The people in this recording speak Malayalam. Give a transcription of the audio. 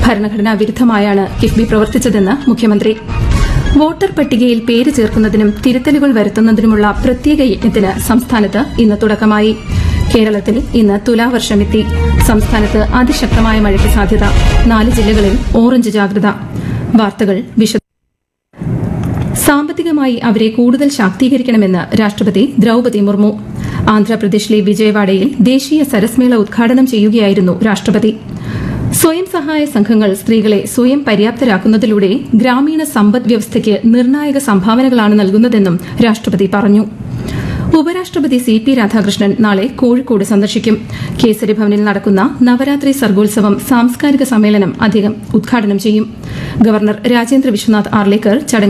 ഭരണഘടനാ വിരുദ്ധമായാണ് കിഫ്ബി പ്രവർത്തിച്ചതെന്ന് മുഖ്യമന്ത്രി. വോട്ടർ പട്ടികയിൽ പേര് ചേർക്കുന്നതിനും തിരുത്തലുകൾ വരുത്തുന്നതിനുമുള്ള പ്രത്യേക യജ്ഞത്തിന് സംസ്ഥാനത്ത് ഇന്ന് തുടക്കമായി. കേരളത്തിൽ ഇന്ന് തുലാവർഷമെത്തി. സംസ്ഥാനത്ത് അതിശക്തമായ മഴയ്ക്ക് സാധ്യത. 4 ജില്ലകളിൽ ഓറഞ്ച് ജാഗ്രത. വാർത്തകൾ വിശദമായി. സാമ്പത്തികമായി അവരെ കൂടുതൽ ശാക്തീകരിക്കണമെന്ന് രാഷ്ട്രപതി ദ്രൌപതി മുർമു. ആന്ധ്രാപ്രദേശിലെ വിജയവാഡയിൽ ദേശീയ സരസ്മേള ഉദ്ഘാടനം ചെയ്യുകയായിരുന്നു രാഷ്ട്രപതി. സ്വയം സഹായ സംഘങ്ങൾ സ്ത്രീകളെ സ്വയം പര്യാപ്തരാക്കുന്നതിലൂടെ ഗ്രാമീണ സമ്പദ് വ്യവസ്ഥയ്ക്ക് നിർണായക സംഭാവനകളാണ് നൽകുന്നതെന്നും രാഷ്ട്രപതി പറഞ്ഞു. ഉപരാഷ്ട്രപതി CP രാധാകൃഷ്ണൻ നാളെ കോഴിക്കോട് സന്ദർശിക്കും. കേസരി ഭവനിൽ നടക്കുന്ന നവരാത്രി സർഗോത്സവം സാംസ്കാരിക സമ്മേളനം അദ്ദേഹം ഉദ്ഘാടനം ചെയ്യും. ഗവർണർ രാജേന്ദ്ര വിശ്വനാഥ് ആർലേക്കർ ചടങ്ങിൽ